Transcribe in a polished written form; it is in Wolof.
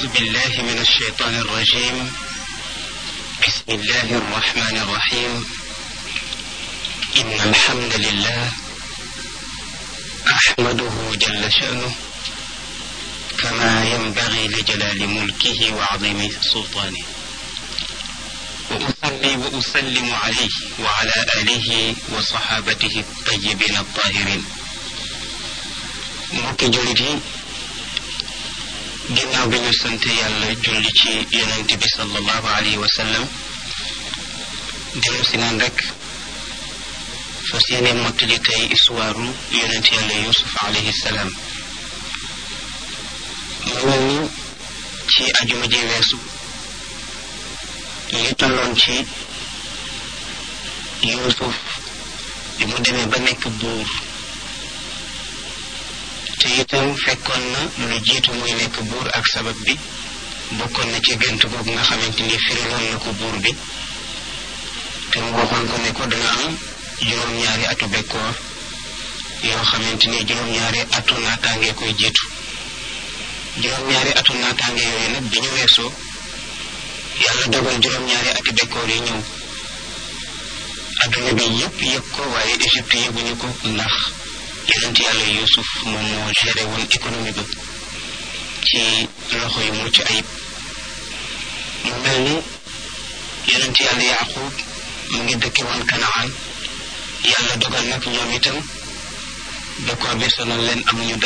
أعوذ بالله من الشيطان الرجيم. بسم الله الرحمن الرحيم. إن الحمد لله أحمده جل شأنه كما ينبغي لجلال ملكه وعظيم سلطانه، وأصلي وأسلم عليه وعلى آله وصحابته الطيبين الطاهرين. mbokki jullit yi, ginnaaw bi ñu sant yàlla julli ci yonent bi sallallahu alayhi wa sallam, dellu si naan rek fas yéene mottali tey histoire yonent yàlla Yuusuf alayhi salaam. mu mel ni ci ajuma ji weesu ñu tolloon ci Yuusuf bi mu demee ba nekk buur, te itam fekkoon na lu jiitu muy nekk buur ak sabab bi bokkoon na ci gént googu nga xamante ni firiloon na ko buur bi, te mu waxoon ko ne ko dana am juróom-ñaari atu bekkoor yoo xamante ni juróom-ñaari atu naataange koy jiitu. juróom-ñaari atu naataange yooyu nag bi ñu weesoo yàlla dogal juróom-ñaari ati bekkoor yi ñëw. adduna bi yëpp yëg ko, waaye Égypte yëguñu ko ndax yonent yàlla Yuusuf moom moo géré woon économie ba ci loxo yu mucc ayib. mu mel ni yonent yàlla Yaaqub mu ngi dëkke woon Kanaan. yàlla dogal nag ñoom itam bekkoor bi sonal leen, amuñu